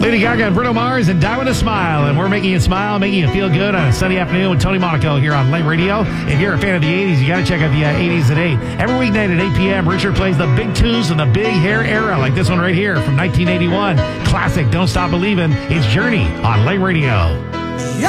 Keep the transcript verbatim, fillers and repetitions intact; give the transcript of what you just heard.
Lady Gaga and Bruno Mars and Die With A Smile. And we're making you smile, making you feel good on a sunny afternoon with Tony Monaco here on Light Radio. If you're a fan of the eighties, you got to check out the uh, eighties at eight. Every weeknight at eight p.m., Richard plays the big tunes from the big hair era, like this one right here from nineteen eighty-one. Classic Don't Stop Believin'. It's Journey on Light Radio. Yeah.